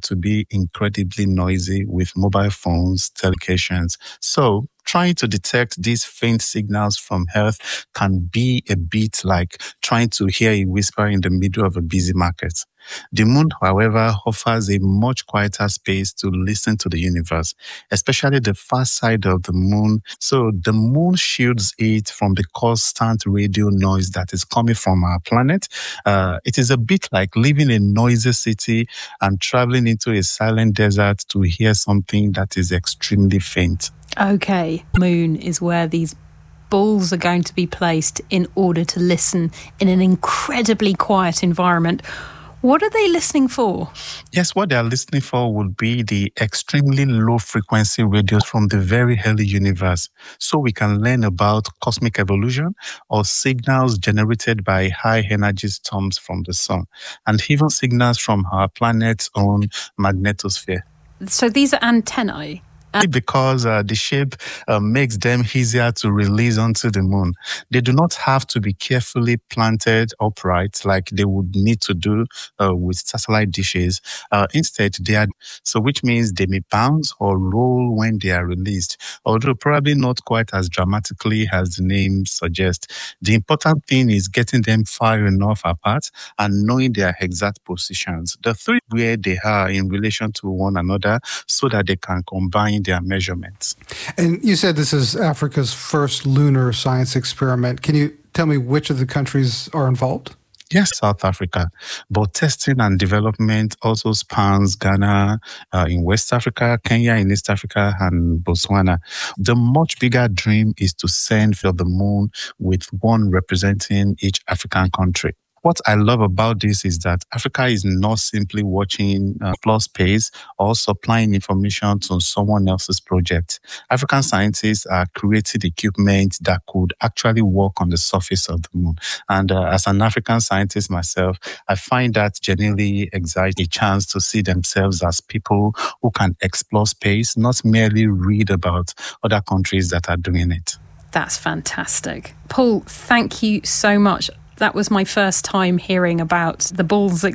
to be incredibly noisy with mobile phones, telecommunications. So trying to detect these faint signals from Earth can be a bit like trying to hear a whisper in the middle of a busy market. The moon, however, offers a much quieter space to listen to the universe, especially the far side of the moon. So the moon shields it from the constant radio noise that is coming from our planet. It is a bit like living in a noisy city and traveling into a silent desert to hear something that is extremely faint. Okay, moon is where these bulls are going to be placed in order to listen in an incredibly quiet environment. What are they listening for? Yes, what they are listening for would be the extremely low frequency radios from the very early universe. So we can learn about cosmic evolution or signals generated by high energy storms from the sun, and even signals from our planet's own magnetosphere. So these are antennae. Because the shape makes them easier to release onto the moon. They do not have to be carefully planted upright like they would need to do with satellite dishes. Instead, they are, so which means they may bounce or roll when they are released, although probably not quite as dramatically as the name suggests. The important thing is getting them far enough apart and knowing their exact positions. The three where they are in relation to one another so that they can combine their measurements. And you said this is Africa's first lunar science experiment. Can you tell me which of the countries are involved? Yes, South Africa. But testing and development also spans Ghana in West Africa, Kenya in East Africa, and Botswana. The much bigger dream is to send for the moon with one representing each African country. What I love about this is that Africa is not simply watching plus space or supplying information to someone else's project. African scientists are creating equipment that could actually work on the surface of the moon. And as an African scientist myself, I find that genuinely exciting, a chance to see themselves as people who can explore space, not merely read about other countries that are doing it. That's fantastic. Paul, thank you so much. That was my first time hearing about the Bulls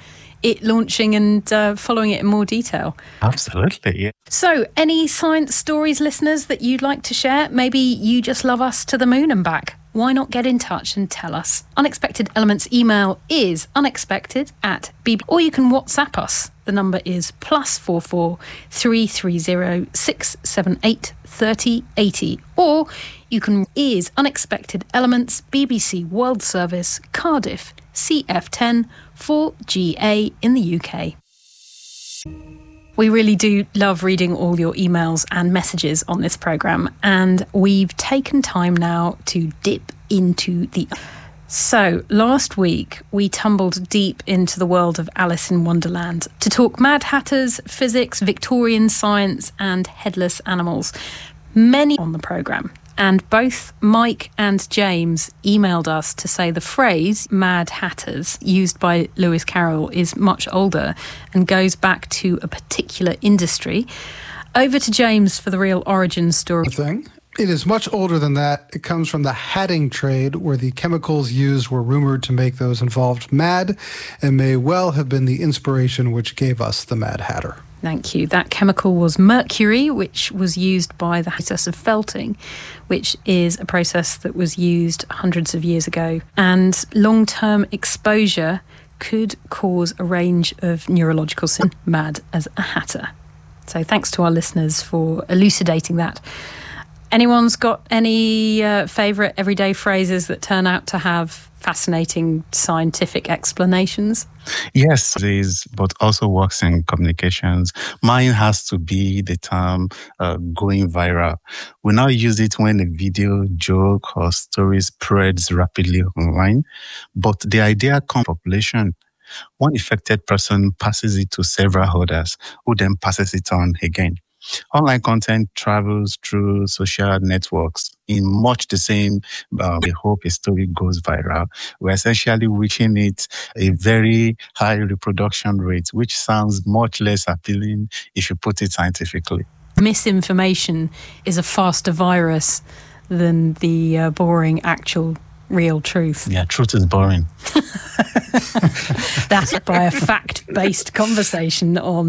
it launching and following it in more detail. Absolutely, yeah. So, any science stories, listeners, that you'd like to share? Maybe you just love us to the moon and back. Why not get in touch and tell us? Unexpected Elements email is unexpected@bb, or you can WhatsApp us. The number is +44 330 678 3080, or you can is Unexpected Elements, BBC World Service, Cardiff, CF10 4GA in the UK. We really do love reading all your emails and messages on this programme, and we've taken time now to dip into the... So, last week, we tumbled deep into the world of Alice in Wonderland to talk Mad Hatters, physics, Victorian science, and headless animals. Many on the programme. And both Mike and James emailed us to say the phrase Mad Hatters, used by Lewis Carroll, is much older and goes back to a particular industry. Over to James for the real origin story. It is much older than that. It comes from the hatting trade, where the chemicals used were rumored to make those involved mad, and may well have been the inspiration which gave us the Mad Hatter. Thank you. That chemical was mercury, which was used by the process of felting, which is a process that was used hundreds of years ago. And long-term exposure could cause a range of neurological symptoms, mad as a hatter. So thanks to our listeners for elucidating that. Anyone's got any favourite everyday phrases that turn out to have fascinating scientific explanations? Yes, it is, but also works in communications. Mine has to be the term going viral. We now use it when a video, joke, or story spreads rapidly online, but the idea comes from population. One affected person passes it to several others, who then passes it on again. Online content travels through social networks in much the same we hope a story goes viral. We're essentially reaching it a very high reproduction rate, which sounds much less appealing if you put it scientifically. Misinformation is a faster virus than the boring actual real truth. Yeah, truth is boring. That's by a fact-based conversation on